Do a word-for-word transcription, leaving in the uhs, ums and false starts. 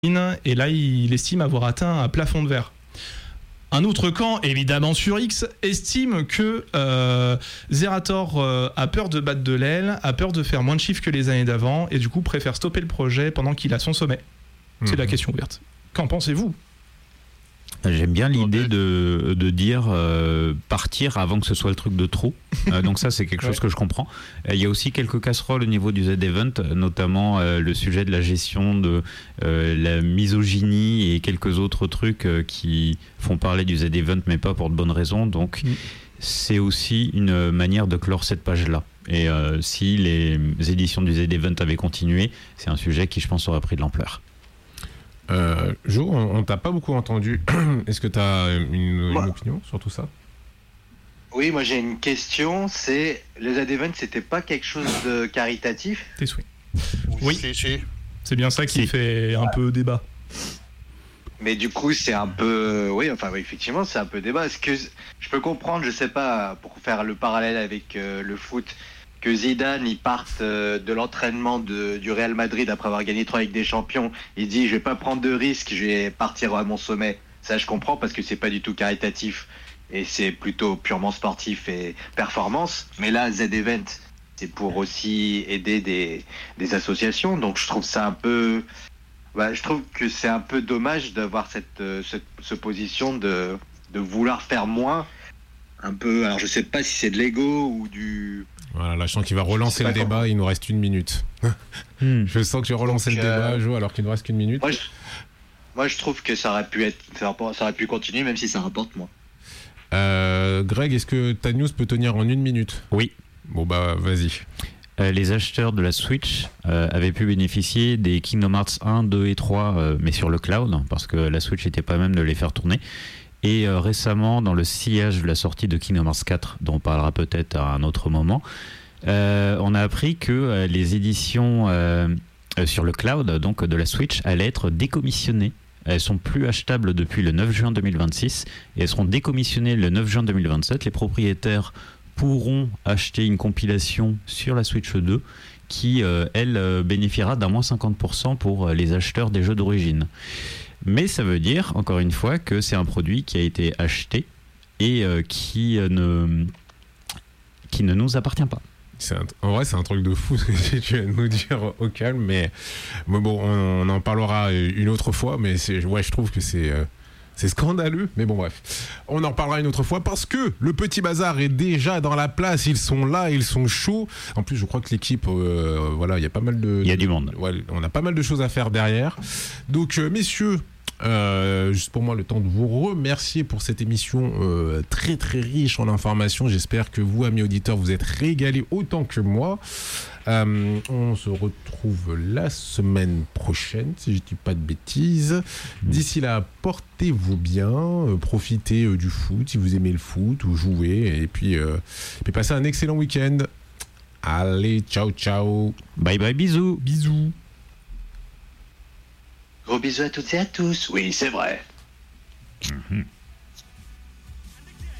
et là il estime avoir atteint un plafond de verre. Un autre camp, évidemment sur X, estime que euh, Zerator euh, a peur de battre de l'aile, a peur de faire moins de chiffres que les années d'avant, et du coup préfère stopper le projet pendant qu'il a son sommet. C'est mmh. la question ouverte. Qu'en pensez-vous ? J'aime bien l'idée de, de dire euh, partir avant que ce soit le truc de trop. Euh, donc ça, c'est quelque chose ouais. que je comprends. Il y a aussi quelques casseroles au niveau du Z-Event, notamment euh, le sujet de la gestion de euh, la misogynie et quelques autres trucs euh, qui font parler du Z-Event, mais pas pour de bonnes raisons. Donc, mm. c'est aussi une manière de clore cette page-là. Et euh, si les éditions du Z-Event avaient continué, c'est un sujet qui, je pense, aurait pris de l'ampleur. Euh, Jo, on, on t'a pas beaucoup entendu. Est-ce que tu as une, une moi, opinion sur tout ça ? Oui, moi j'ai une question. C'est le Z-Event, c'était pas quelque chose de caritatif ? Tes souhaits. Oui, si, si. C'est bien ça qui si. fait un ouais. peu débat. Mais du coup, c'est un peu, oui, enfin, oui, effectivement, c'est un peu débat. Est-ce que je peux comprendre, je sais pas, pour faire le parallèle avec euh, le foot, que Zidane il parte euh, de l'entraînement de, du Real Madrid après avoir gagné trois Ligues des Champions, il dit je vais pas prendre de risques, je vais partir à mon sommet. Ça je comprends parce que c'est pas du tout caritatif et c'est plutôt purement sportif et performance. Mais là Z-Event c'est pour aussi aider des, des associations, donc je trouve ça un peu, bah, je trouve que c'est un peu dommage d'avoir cette, euh, cette, cette position de, de vouloir faire moins. Un peu, alors je sais pas si c'est de l'ego ou du... Voilà, là je sens qu'il va relancer le débat, il nous reste une minute. hmm. Je sens que j'ai relancé Donc, le débat, euh... Jo, alors qu'il nous reste qu'une minute. Moi je... Moi je trouve que ça aurait pu être, ça aurait pu continuer même si ça rapporte moins. Euh, Greg, est-ce que ta news peut tenir en une minute ? Oui. Bon bah vas-y. Euh, les acheteurs de la Switch euh, avaient pu bénéficier des Kingdom Hearts un, deux et trois, euh, mais sur le cloud, parce que la Switch n'était pas même de les faire tourner. Et euh, récemment, dans le sillage de la sortie de Kingdom Hearts quatre, dont on parlera peut-être à un autre moment, euh, on a appris que euh, les éditions euh, euh, sur le cloud, donc de la Switch, allaient être décommissionnées. Elles sont plus achetables depuis le neuf juin deux mille vingt-six et elles seront décommissionnées le neuf juin deux mille vingt-sept. Les propriétaires pourront acheter une compilation sur la Switch deux qui, euh, elle, euh, bénéficiera d'un moins cinquante pour cent pour les acheteurs des jeux d'origine. Mais ça veut dire, encore une fois, que c'est un produit qui a été acheté et euh, qui, euh, ne, qui ne nous appartient pas. C'est un, en vrai, c'est un truc de fou ce que tu viens de nous dire au calme, mais, mais bon, on, on en parlera une autre fois, mais c'est, ouais, je trouve que c'est... Euh... C'est scandaleux, mais bon bref. On en reparlera une autre fois parce que le Petit Bazar est déjà dans la place. Ils sont là, ils sont chauds. En plus, je crois que l'équipe, euh, voilà, il y a pas mal de... Il y a du monde. Ouais, on a pas mal de choses à faire derrière. Donc, euh, messieurs, euh, juste pour moi, le temps de vous remercier pour cette émission euh, très très riche en informations. J'espère que vous, amis auditeurs, vous êtes régalés autant que moi. Euh, on se retrouve la semaine prochaine, si je dis pas de bêtises. D'ici là, portez-vous bien, euh, profitez euh, du foot si vous aimez le foot ou jouez, et puis, euh, et puis passez un excellent week-end. Allez, ciao ciao. Bye bye, bisous. Bisous. Gros bisous à toutes et à tous. Oui, c'est vrai. Mmh.